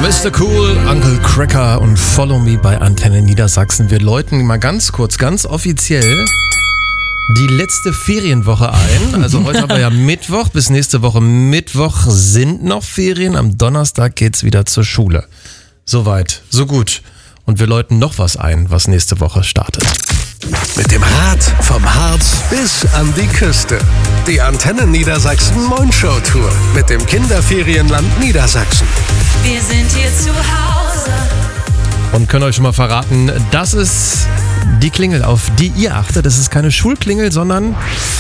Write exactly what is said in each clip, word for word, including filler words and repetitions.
Mister Cool, Uncle Cracker und Follow Me bei Antenne Niedersachsen. Wir läuten mal ganz kurz, ganz offiziell die letzte Ferienwoche ein. Also heute haben wir ja Mittwoch, bis nächste Woche Mittwoch sind noch Ferien. Am Donnerstag geht's wieder zur Schule. Soweit, so gut. Und wir läuten noch was ein, was nächste Woche startet. Mit dem Rad vom Harz bis an die Küste. Die Antenne Niedersachsen Moin-Show Tour mit dem Kinderferienland Niedersachsen. Wir sind hier zu Hause. Und können euch schon mal verraten, das ist die Klingel, auf die ihr achtet. Das ist keine Schulklingel, sondern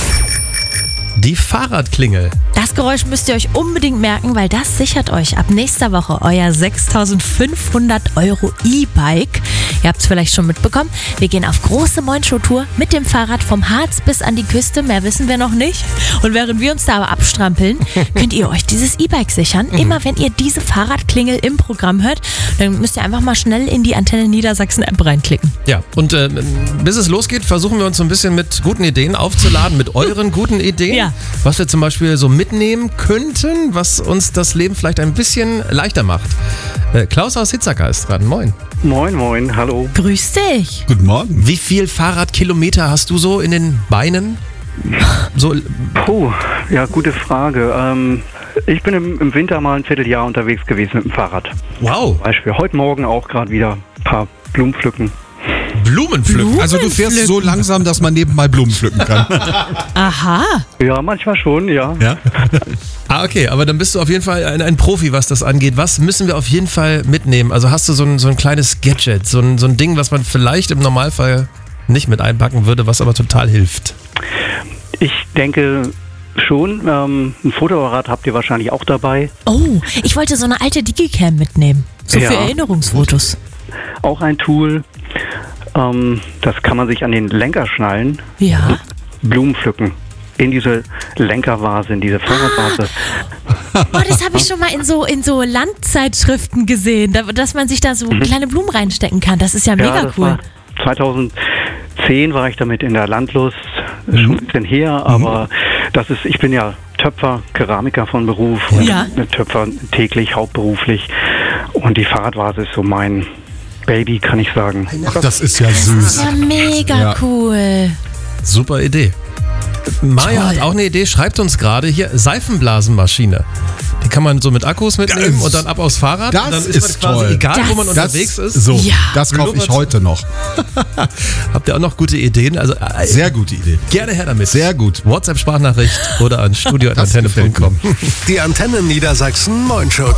die Fahrradklingel. Das Geräusch müsst ihr euch unbedingt merken, weil das sichert euch ab nächster Woche euer sechstausendfünfhundert Euro E-Bike. Ihr habt es vielleicht schon mitbekommen. Wir gehen auf große Moin-Show-Tour mit dem Fahrrad vom Harz bis an die Küste. Mehr wissen wir noch nicht. Und während wir uns da aber abstrampeln, könnt ihr euch dieses E-Bike sichern. Mhm. Immer wenn ihr diese Fahrradklingel im Programm hört, dann müsst ihr einfach mal schnell in die Antenne Niedersachsen App reinklicken. Ja, und äh, bis es losgeht, versuchen wir uns so ein bisschen mit guten Ideen aufzuladen, mit euren guten Ideen. Ja. Was wir zum Beispiel so mitnehmen könnten, was uns das Leben vielleicht ein bisschen leichter macht. Äh, Klaus aus Hitzacker ist dran. Moin. Moin, moin, hallo. Grüß dich. Guten Morgen. Wie viel Fahrradkilometer hast du so in den Beinen? So. Puh, ja, gute Frage. Ähm, ich bin im, im Winter mal ein Vierteljahr unterwegs gewesen mit dem Fahrrad. Wow. Zum Beispiel heute Morgen auch gerade wieder ein paar Blumen pflücken. Blumen pflücken? Also du fährst so langsam, dass man nebenbei Blumen pflücken kann. Aha. Ja, manchmal schon, ja. Ja? Ah, okay, aber dann bist du auf jeden Fall ein, ein Profi, was das angeht. Was müssen wir auf jeden Fall mitnehmen? Also hast du so ein, so ein kleines Gadget, so ein, so ein Ding, was man vielleicht im Normalfall nicht mit einpacken würde, was aber total hilft? Ich denke schon. Ähm, ein Fotoapparat habt ihr wahrscheinlich auch dabei. Oh, ich wollte so eine alte Digicam mitnehmen. So Ja. für Erinnerungsfotos. Auch ein Tool. Ähm, das kann man sich an den Lenker schnallen. Ja. Blumen pflücken. In diese Lenkervase, in diese Fahrradvase. Oh, das habe ich schon mal in so, in so Landzeitschriften gesehen, da, dass man sich da so Mhm. kleine Blumen reinstecken kann. Das ist ja mega Ja, das cool. war zweitausendzehn war ich damit in der Landlust, ist schon ein bisschen her, aber das ist, ich bin ja Töpfer, Keramiker von Beruf und Ja. Töpfer täglich, hauptberuflich und die Fahrradvase ist so mein Baby, kann ich sagen. Ach, das ist ja süß. Ja, mega Ja. cool. Super Idee. Maja Toll. hat auch eine Idee, schreibt uns gerade hier, Seifenblasenmaschine. Die kann man so mit Akkus mitnehmen Das- und dann ab aufs Fahrrad. das und dann ist, ist man quasi, toll. egal wo Das- man Das, unterwegs ist. so, Ja. das kaufe ich heute noch. Habt ihr auch noch gute Ideen? Also äh, Sehr gute Idee. gerne her damit. Sehr gut. WhatsApp-Sprachnachricht oder an studio punkt antenne punkt com. Die Antenne Niedersachsen Moin-Show